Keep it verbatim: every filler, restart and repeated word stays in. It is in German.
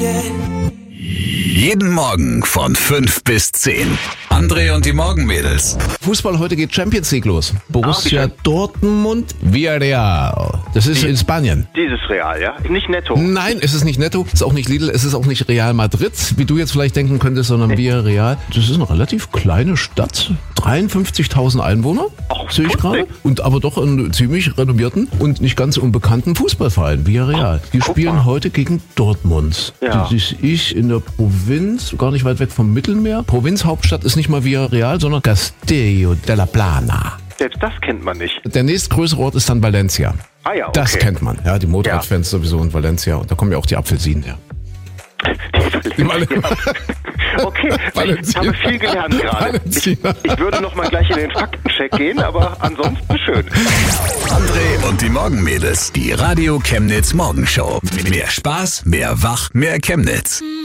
Jeden Morgen von fünf bis zehn. André und die Morgenmädels. Fußball, heute geht Champions League los. Borussia Ah, Dortmund, Villarreal. Das ist in Spanien. Dieses Real, ja? Nicht netto. Nein, es ist nicht Netto, es ist auch nicht Lidl, es ist auch nicht Real Madrid, wie du jetzt vielleicht denken könntest, sondern Villarreal. Das ist eine relativ kleine Stadt, dreiundfünfzigtausend Einwohner, Ach, sehe ich gerade. putzig. Und aber doch einen ziemlich renommierten und nicht ganz unbekannten Fußballverein, Villarreal. Die guck spielen mal. heute gegen Dortmund. Ja. Das ist ich in der Provinz, gar nicht weit weg vom Mittelmeer. Provinzhauptstadt ist nicht mal Villarreal, sondern Castello de la Plana. Selbst das kennt man nicht. Der nächstgrößere Ort ist dann Valencia. Ah ja, okay. Das kennt man, ja, die Motorradfans sowieso in Valencia. Und da kommen ja auch die Apfelsinen her. Die Okay, ich habe viel gelernt gerade. Ich, ich würde noch mal gleich in den Faktencheck gehen, aber ansonsten schön. André und die Morgenmädels. Die Radio Chemnitz Morgenshow. Mehr Spaß, mehr Wach, mehr Chemnitz.